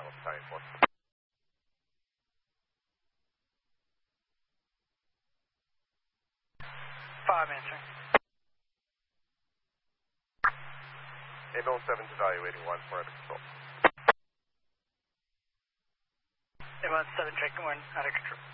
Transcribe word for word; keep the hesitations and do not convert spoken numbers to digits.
final Battalion Force. Five answering. Able seven's evaluating one for out of control. Able seven checking one out of control.